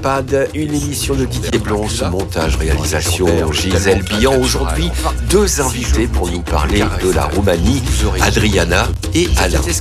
EHPAD, une émission de Didier Blonce, montage, réalisation, Gisèle Bian. Aujourd'hui, deux invités pour nous parler de la Roumanie, Adriana et Alain.